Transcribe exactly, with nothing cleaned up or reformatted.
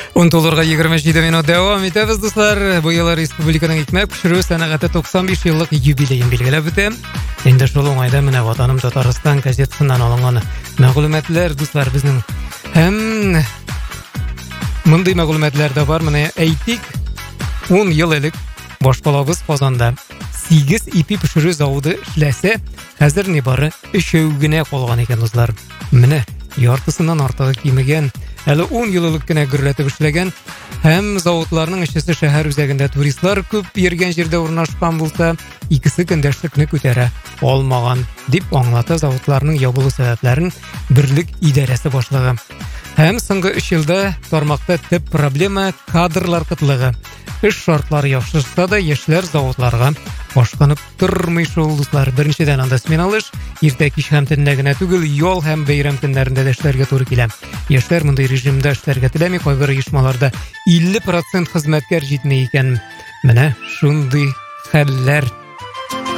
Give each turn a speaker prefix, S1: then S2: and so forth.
S1: он тоғызға жиырма жеті минут дәвам етеміз, достар. Бұл ел республиканың икмәк пішіру сәнәгате тоқсан беш жылдық юбилейін белгілеп өтем. Енді шол оңайда міне ватаным Татарстан газетасынан алынған мәгълүматлар, достар, біздің һәм мындай мәгълүматлар да бар. Міне әйтик, он ел элек башкалабыз Казанда сигез ипи пішіру заводы эшләсә, хәзер не бары өчәү генә калган икән, достар. Менә яртысыннан артыгы кимегән, әле он еллык кенә гөрләтеп эшләгән һәм заводларның эчесе шәһәр үзәгендә туристлар күп йөргән җирдә урнашкан булса, икесе көндәшлекне күтәрә алмаган дип аңлата заводларның ябылу сәбәпләрен Берлек идарәсе башлыгы. Һәм соңгы өч елда тармакта төп проблема кадрлар кытлыгы. Эш шартлары яхшырса да, яшьләр заводларга башканып тормый шул, дуслар. Беренчедән анда сменалы эш, иртә кич һәм төнлә генә түгел, ял һәм бәйрәм көннәрендә дә эшләргә туры килә. Яшьләр мондай режимда эшләргә теләми, кайбер оешмаларда илле процент хезмәткәр җитмәй икән. Менә шундый хәлләр